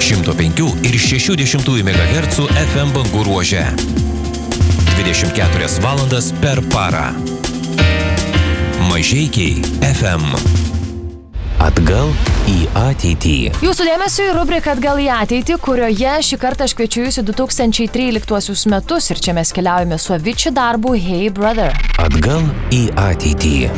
105 ir 60 MHz FM bangų ruože. 24 valandas per parą. Mažeikiai FM. Atgal į ateitį. Jūsų dėmesio į rubriką Atgal į ateitį, kurioje šį kartą aš kviečiu jūs į 2013 metus ir čia mes keliaujame su Avicii darbu Hey Brother. Atgal į ateitį.